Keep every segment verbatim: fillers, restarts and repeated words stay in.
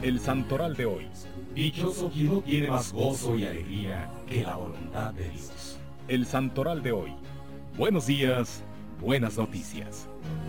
El santoral de hoy. Dichoso quien no tiene más gozo y alegría que la voluntad de Dios. El santoral de hoy. Buenos días, buenas noticias.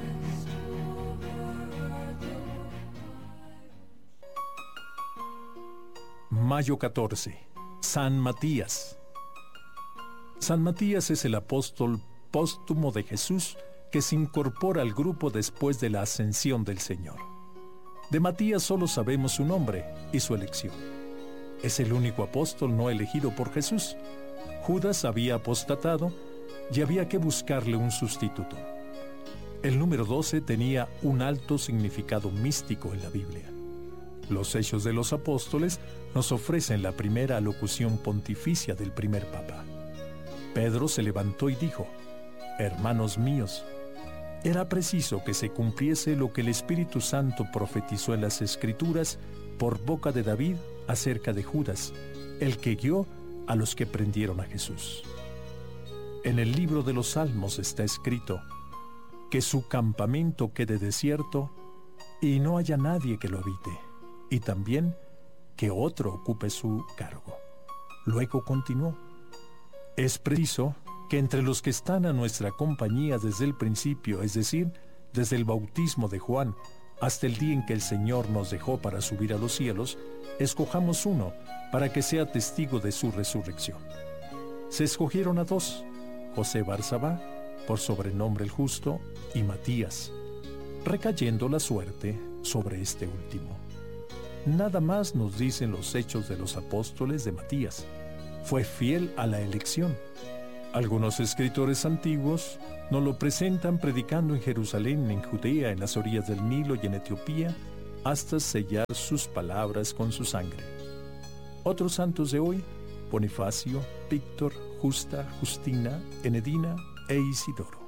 Mayo catorce. San Matías. San Matías es el apóstol póstumo de Jesús que se incorpora al grupo después de la ascensión del Señor. De Matías solo sabemos su nombre y su elección. Es el único apóstol no elegido por Jesús. Judas había apostatado y había que buscarle un sustituto. El número doce tenía un alto significado místico en la Biblia. Los Hechos de los Apóstoles nos ofrecen la primera alocución pontificia del primer papa. Pedro se levantó y dijo: «Hermanos míos, era preciso que se cumpliese lo que el Espíritu Santo profetizó en las Escrituras por boca de David acerca de Judas, el que guió a los que prendieron a Jesús. En el libro de los Salmos está escrito: que su campamento quede desierto y no haya nadie que lo habite, y también que otro ocupe su cargo». Luego continuó: «Es preciso que entre los que están a nuestra compañía desde el principio, es decir, desde el bautismo de Juan hasta el día en que el Señor nos dejó para subir a los cielos, escojamos uno para que sea testigo de su resurrección». Se escogieron a dos: José Barsabá, por sobrenombre el Justo, y Matías, recayendo la suerte sobre este último. Nada más nos dicen los Hechos de los Apóstoles de Matías. Fue fiel a la elección. Algunos escritores antiguos nos lo presentan predicando en Jerusalén, en Judea, en las orillas del Nilo y en Etiopía, hasta sellar sus palabras con su sangre. Otros santos de hoy: Bonifacio, Víctor, Justa, Justina, Enedina e Isidoro.